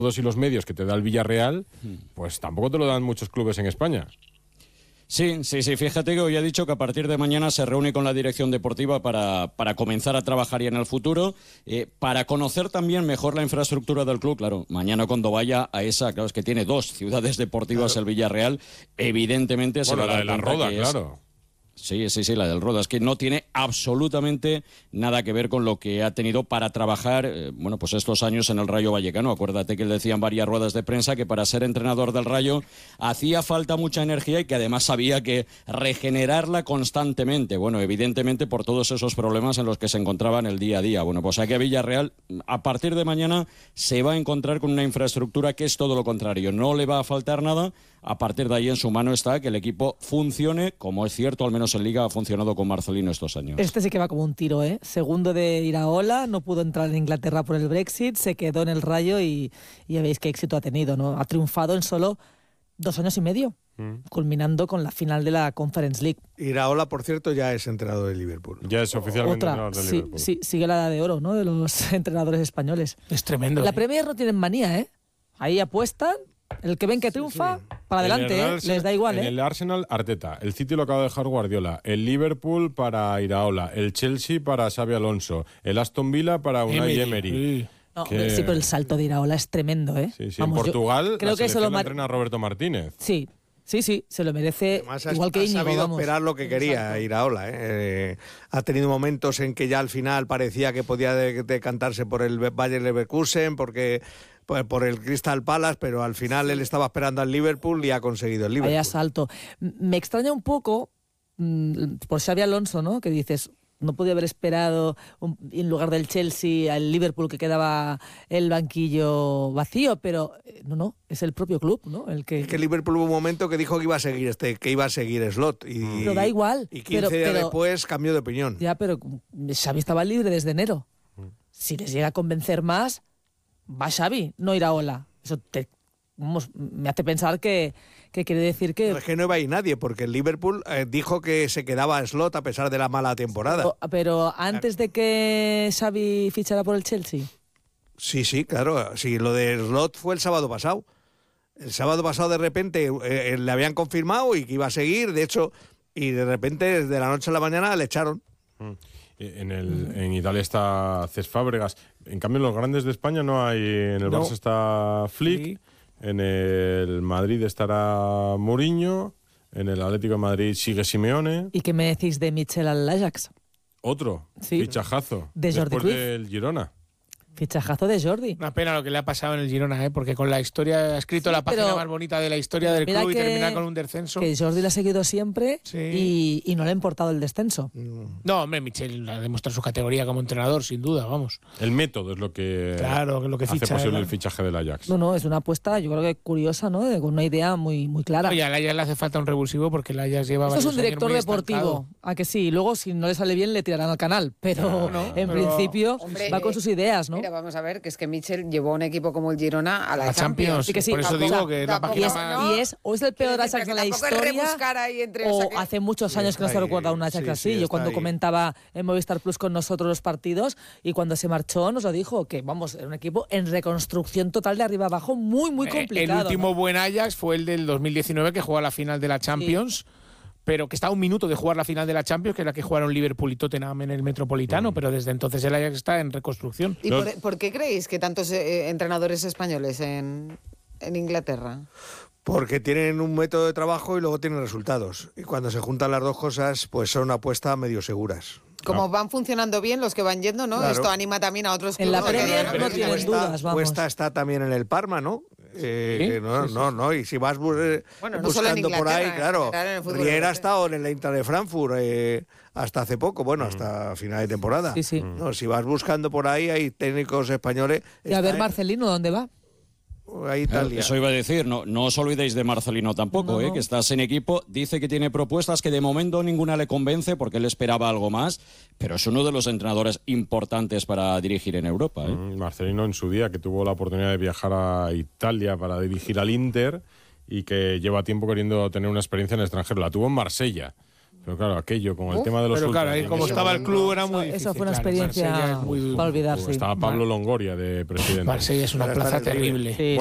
y los medios que te da el Villarreal, pues tampoco te lo dan muchos clubes en España. Sí, fíjate que hoy ha dicho que a partir de mañana se reúne con la dirección deportiva para comenzar a trabajar ya en el futuro, para conocer también mejor la infraestructura del club. Claro, mañana cuando vaya a esa, claro, es que tiene 2 ciudades deportivas, el Villarreal, evidentemente se va a dar la de la cuenta Roda, que claro. Sí, la del Roda. Es que no tiene absolutamente nada que ver con lo que ha tenido para trabajar, pues estos años en el Rayo Vallecano. Acuérdate que le decían varias ruedas de prensa que para ser entrenador del Rayo hacía falta mucha energía y que además había que regenerarla constantemente. Bueno, evidentemente por todos esos problemas en los que se encontraba en el día a día. Bueno, pues aquí a Villarreal, a partir de mañana, se va a encontrar con una infraestructura que es todo lo contrario. No le va a faltar nada. A partir de ahí en su mano está que el equipo funcione, como es cierto, al menos en Liga ha funcionado con Marcelino estos años. Este sí que va como un tiro, ¿eh? Segundo de Iraola, no pudo entrar en Inglaterra por el Brexit, se quedó en el Rayo y ya veis qué éxito ha tenido, ¿no? Ha triunfado en solo 2 años y medio, culminando con la final de la Conference League. Iraola, por cierto, ya es entrenador de Liverpool. Ya es oficialmente entrenador de Liverpool. Sí, sigue la edad de oro, ¿no? De los entrenadores españoles. Es tremendo. La Premier no tienen manía, ¿eh? Ahí apuestan. El que ven que triunfa, para adelante, les da igual. En el Arsenal, Arteta. El City lo acaba de dejar Guardiola. El Liverpool para Iraola. El Chelsea para Xabi Alonso. El Aston Villa para Unai Emery. No, sí, pero el salto de Iraola es tremendo, ¿eh? Sí. Vamos, en Portugal, creo que eso lo entrena Roberto Martínez. Sí, se lo merece. Además, igual que Íñigo, ha sabido vamos. esperar lo que quería Iraola. Ha tenido momentos en que ya al final parecía que podía decantarse por el Bayer Leverkusen, por el Crystal Palace, pero al final él estaba esperando al Liverpool y ha conseguido el Liverpool. Vaya salto. Me extraña un poco por Xabi Alonso, ¿no? Que dices, no podía haber esperado en lugar del Chelsea al Liverpool, que quedaba el banquillo vacío, pero no, es el propio club, ¿no? Es que el Liverpool hubo un momento que dijo que iba a seguir Slot pero da igual. Y 15 días después cambió de opinión. Ya, pero Xavi estaba libre desde enero. Si les llega a convencer más, va Xavi, no Iraola. Eso me hace pensar que quiere decir que... No, es que no iba a ir nadie, porque el Liverpool dijo que se quedaba a Slot a pesar de la mala temporada. Pero antes de que Xavi fichara por el Chelsea. Sí, claro. Sí, lo de Slot fue el sábado pasado. El sábado pasado de repente le habían confirmado y que iba a seguir, de hecho, y de repente de la noche a la mañana le echaron. En Italia está Cesc Fábregas. En cambio, en los grandes de España no hay. En el Barça está Flick. En el Madrid estará Mourinho. En el Atlético de Madrid sigue Simeone. ¿Y qué me decís de Michel al Ajax? Otro fichajazo. De Jordi después Cruyff. del Girona. Fichajazo de Jordi. Una pena lo que le ha pasado en el Girona, porque con la historia ha escrito la página más bonita de la historia del club y terminar con un descenso. Que Jordi lo ha seguido siempre y no le ha importado el descenso. No, hombre, Michel ha demostrado su categoría como entrenador, sin duda, vamos. El método es lo que, hace posible el fichaje del Ajax. No, es una apuesta, yo creo que curiosa, ¿no? Con una idea muy, muy clara. Oye, al Ajax le hace falta un revulsivo porque el Ajax lleva Esto es un director años muy deportivo, estancado. ¿a que sí? Luego, si no le sale bien, le tirarán al canal. Pero principio va con sus ideas, ¿no? Mira, vamos a ver, que es que Michel llevó a un equipo como el Girona a la Champions. Sí que sí. Por eso digo que la página más... o es el peor Ajax de la historia, o hace muchos años que no se recuerda un Ajax así. Yo cuando comentaba en Movistar Plus con nosotros los partidos, y cuando se marchó nos lo dijo, que vamos, era un equipo en reconstrucción total de arriba abajo, muy, muy complicado. El último buen Ajax fue el del 2019, que jugó a la final de la Champions. Pero que está a un minuto de jugar la final de la Champions, que es la que jugaron Liverpool y Tottenham en el Metropolitano, pero desde entonces el Ajax está en reconstrucción. ¿Y por qué creéis que tantos entrenadores españoles en Inglaterra? Porque tienen un método de trabajo y luego tienen resultados. Y cuando se juntan las dos cosas, pues son apuestas medio seguras. Como van funcionando bien los que van yendo, ¿no? Claro. Esto anima también a otros clubes. En la Premier no tienes dudas, vamos. Cuesta está también en el Parma, ¿no? No, y si vas buscando por ahí, claro. Riera ha estado en el Eintracht de Frankfurt hasta hace poco, hasta final de temporada. Sí. No, si vas buscando por ahí, hay técnicos españoles. Y a ver, Marcelino, ¿dónde va? A Italia. Eso iba a decir, no os olvidéis de Marcelino tampoco, que está sin equipo, dice que tiene propuestas que de momento ninguna le convence porque él esperaba algo más, pero es uno de los entrenadores importantes para dirigir en Europa. Marcelino en su día, que tuvo la oportunidad de viajar a Italia para dirigir al Inter y que lleva tiempo queriendo tener una experiencia en el extranjero, la tuvo en Marsella. Pero claro, aquello con el tema de los Pero claro, ultras, ahí como eso- estaba el club era muy Eso difícil. fue una claro, experiencia Marsella es muy duro. para olvidar, sí. Estaba Pablo Longoria de presidente. Marsella es una Para estar plaza en el terrible. Sí,